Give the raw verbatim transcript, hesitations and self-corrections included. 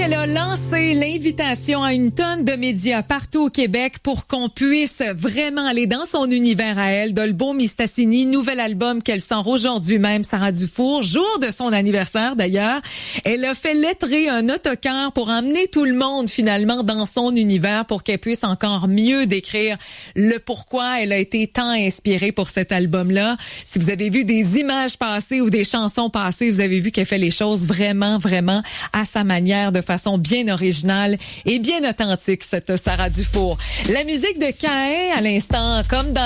qu'elle a lancé l'invitation à une tonne de médias partout au Québec pour qu'on puisse vraiment aller dans son univers à elle. Dolbeau Mistassini, nouvel album qu'elle sort aujourd'hui même, Sarah Dufour, jour de son anniversaire d'ailleurs. Elle a fait lettrer un autocar pour emmener tout le monde finalement dans son univers pour qu'elle puisse encore mieux décrire le pourquoi elle a été tant inspirée pour cet album-là. Si vous avez vu des images passées ou des chansons passées, vous avez vu qu'elle fait les choses vraiment, vraiment à sa manière, de façon bien originale et bien authentique, cette Sarah Dufour. La musique de Caïn, à l'instant, comme dans